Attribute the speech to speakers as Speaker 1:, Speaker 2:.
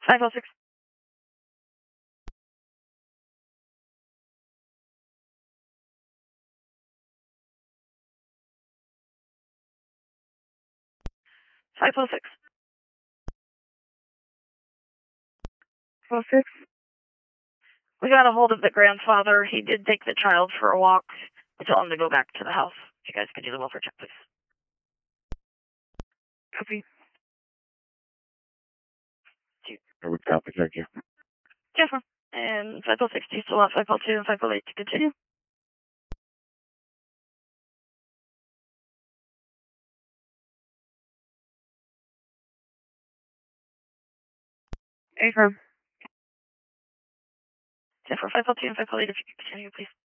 Speaker 1: 506. 506.
Speaker 2: 406.
Speaker 1: We got a hold of the grandfather. He did take the child for a walk. We told him to go back to the house. If you guys could do the welfare check, please.
Speaker 2: Copy.
Speaker 3: I would copy, thank you.
Speaker 1: Yes, ma'am. And 506, do you still want 502 and 508 to continue?
Speaker 2: Affirm.
Speaker 1: Yeah, for 502 and 508, if you could continue, please.